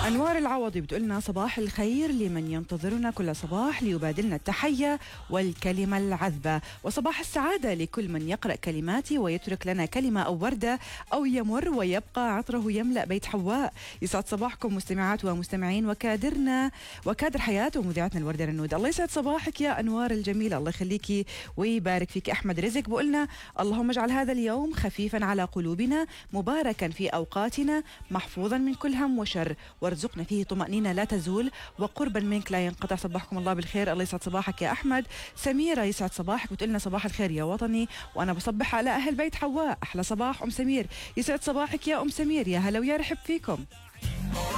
أنوار العوضي بتقولنا صباح الخير لمن ينتظرنا كل صباح ليبادلنا التحية والكلمة العذبة، وصباح السعادة لكل من يقرأ كلماتي ويترك لنا كلمة أو وردة أو يمر ويبقى عطره يملأ بيت حواء. يسعد صباحكم مستمعات ومستمعين وكادر حياة ومذيعتنا الوردة رنود. الله يسعد صباحك يا أنوار الجميلة، الله يخليكي ويبارك فيك. أحمد رزق بقولنا اللهم اجعل هذا اليوم خفيفا على قلوبنا مباركا في أوقاتنا محفوظا من كل هم وشر وارزقنا فيه طمأنينة لا تزول وقربا منك لا ينقطع. صباحكم الله بالخير. الله يسعد صباحك يا أحمد. سميرة يسعد صباحك بتقولنا صباح الخير يا وطني وأنا بصبح على أهل بيت حواء. أحلى صباح أم سمير. يسعد صباحك يا أم سمير، يا هلا ويا رحب فيكم.